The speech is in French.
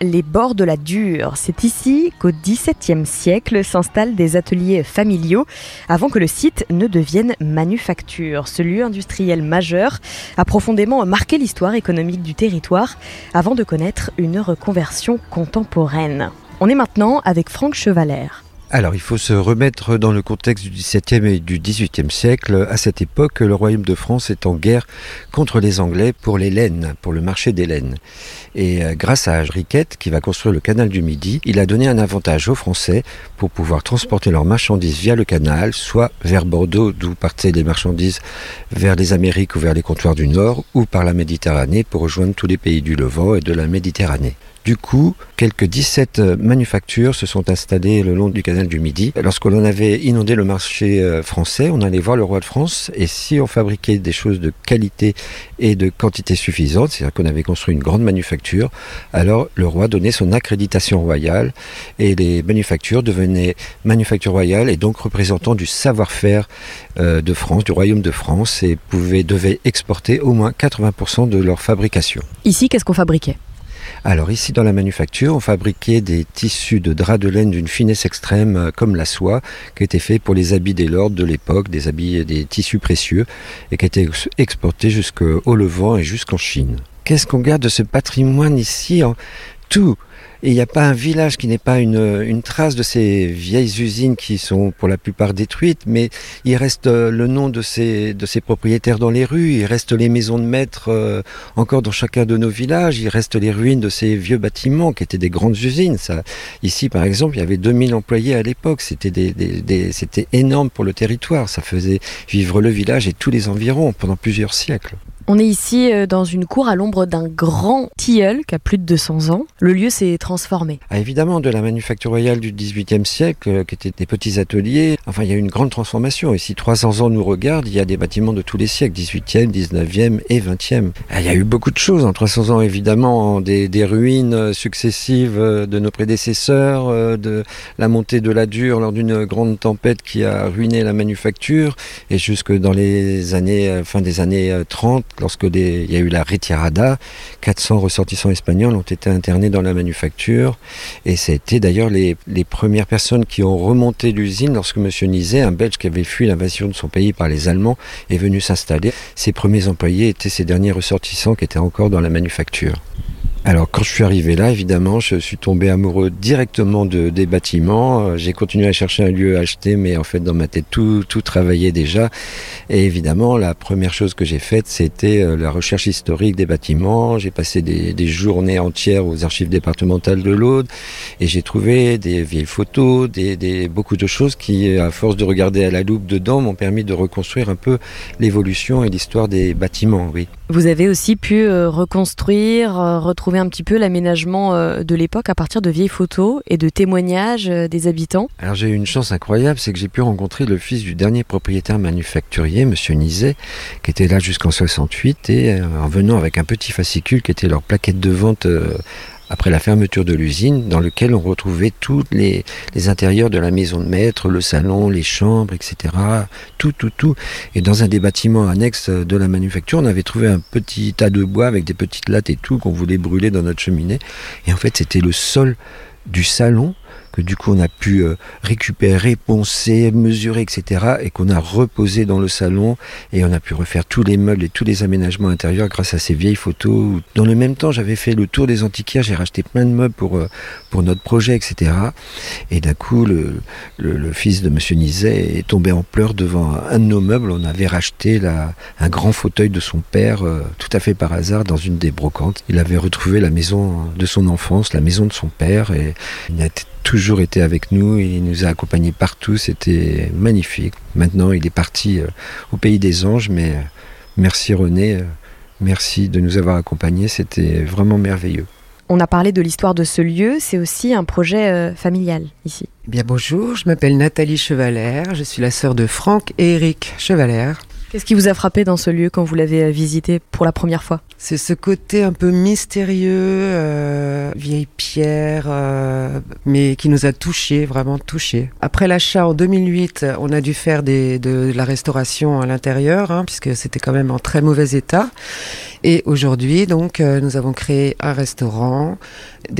les bords de la Dure. C'est ici qu'au XVIIe siècle s'installent des ateliers familiaux avant que le site ne devienne manufacture. Ce lieu industriel majeur a profondément marqué l'histoire économique du territoire avant de connaître une reconversion contemporaine. On est maintenant avec Franck Chevaler. Alors, il faut se remettre dans le contexte du XVIIe et du XVIIIe siècle. À cette époque, le royaume de France est en guerre contre les Anglais pour les laines, pour le marché des laines. Et grâce à Riquette, qui va construire le canal du Midi, il a donné un avantage aux Français pour pouvoir transporter leurs marchandises via le canal, soit vers Bordeaux, d'où partaient les marchandises vers les Amériques ou vers les comptoirs du Nord, ou par la Méditerranée pour rejoindre tous les pays du Levant et de la Méditerranée. Du coup, quelques 17 manufactures se sont installées le long du canal du Midi. Lorsque l'on avait inondé le marché français, on allait voir le roi de France et si on fabriquait des choses de qualité et de quantité suffisante, c'est-à-dire qu'on avait construit une grande manufacture, alors le roi donnait son accréditation royale et les manufactures devenaient manufactures royales et donc représentants du savoir-faire de France, du royaume de France et devaient exporter au moins 80% de leur fabrication. Ici, qu'est-ce qu'on fabriquait ? Alors ici dans la manufacture, on fabriquait des tissus de drap de laine d'une finesse extrême comme la soie qui étaient faits pour les habits des lords de l'époque, des tissus précieux et qui étaient exportés jusqu'au Levant et jusqu'en Chine. Qu'est-ce qu'on garde de ce patrimoine ici ? Tout. Et il n'y a pas un village qui n'ait pas une trace de ces vieilles usines qui sont pour la plupart détruites, mais il reste le nom de ces propriétaires dans les rues, il reste les maisons de maîtres encore dans chacun de nos villages, il reste les ruines de ces vieux bâtiments qui étaient des grandes usines. Ici par exemple, il y avait 2000 employés à l'époque, c'était énorme pour le territoire, ça faisait vivre le village et tous les environs pendant plusieurs siècles. On est ici dans une cour à l'ombre d'un grand tilleul qui a plus de 200 ans. Le lieu s'est transformé. Évidemment, de la manufacture royale du XVIIIe siècle, qui étaient des petits ateliers, il y a eu une grande transformation. Et si 300 ans nous regardent, il y a des bâtiments de tous les siècles, XVIIIe, XIXe et XXe. Il y a eu beaucoup de choses en 300 ans, évidemment, des ruines successives de nos prédécesseurs, de la montée de la Dure lors d'une grande tempête qui a ruiné la manufacture, et jusque dans les années, fin des années 30, il y a eu la retirada, 400 ressortissants espagnols ont été internés dans la manufacture et c'était d'ailleurs les premières personnes qui ont remonté l'usine lorsque M. Nizet, un Belge qui avait fui l'invasion de son pays par les Allemands, est venu s'installer. Ses premiers employés étaient ces derniers ressortissants qui étaient encore dans la manufacture. Alors quand je suis arrivé là, évidemment, je suis tombé amoureux directement des bâtiments. J'ai continué à chercher un lieu à acheter, mais en fait dans ma tête tout travaillait déjà. Et évidemment, la première chose que j'ai faite, c'était la recherche historique des bâtiments. J'ai passé des journées entières aux archives départementales de l'Aude et j'ai trouvé des vieilles photos, beaucoup de choses qui, à force de regarder à la loupe dedans, m'ont permis de reconstruire un peu l'évolution et l'histoire des bâtiments, oui. Vous avez aussi pu reconstruire, retrouver un petit peu l'aménagement de l'époque à partir de vieilles photos et de témoignages des habitants. Alors j'ai eu une chance incroyable, c'est que j'ai pu rencontrer le fils du dernier propriétaire manufacturier, M. Nizet, qui était là jusqu'en 68 et en venant avec un petit fascicule qui était leur plaquette de vente après la fermeture de l'usine, dans lequel on retrouvait tous les intérieurs de la maison de maître, le salon, les chambres, etc. Tout. Et dans un des bâtiments annexes de la manufacture, on avait trouvé un petit tas de bois avec des petites lattes et tout qu'on voulait brûler dans notre cheminée. Et en fait, c'était le sol du salon que du coup on a pu récupérer, poncer, mesurer, etc. et qu'on a reposé dans le salon et on a pu refaire tous les meubles et tous les aménagements intérieurs grâce à ces vieilles photos. Dans le même temps, j'avais fait le tour des antiquaires, j'ai racheté plein de meubles pour notre projet, etc. Et d'un coup, le fils de M. Nizet est tombé en pleurs devant un de nos meubles. On avait racheté un grand fauteuil de son père, tout à fait par hasard, dans une des brocantes. Il avait retrouvé la maison de son enfance, la maison de son père, et il a toujours été avec nous, il nous a accompagnés partout, c'était magnifique. Maintenant, il est parti au pays des anges, mais merci René, merci de nous avoir accompagnés, c'était vraiment merveilleux. On a parlé de l'histoire de ce lieu, c'est aussi un projet familial ici. Bien bonjour, je m'appelle Nathalie Chevaler, je suis la sœur de Franck et Eric Chevaler. Qu'est-ce qui vous a frappé dans ce lieu quand vous l'avez visité pour la première fois ? C'est ce côté un peu mystérieux, vieille pierre, mais qui nous a touchés, vraiment touchés. Après l'achat en 2008, on a dû faire de la restauration à l'intérieur, puisque c'était quand même en très mauvais état. Et aujourd'hui, donc, nous avons créé un restaurant,